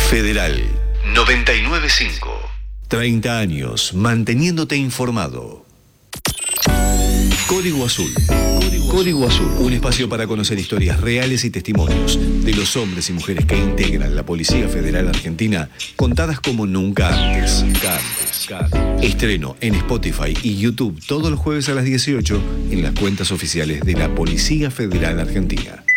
Federal 995. 30 años manteniéndote informado. Código Azul. Código Azul, un espacio para conocer historias reales y testimonios de los hombres y mujeres que integran la Policía Federal Argentina, contadas como nunca antes. Estreno en Spotify y YouTube todos los jueves a las 18 en las cuentas oficiales de la Policía Federal Argentina.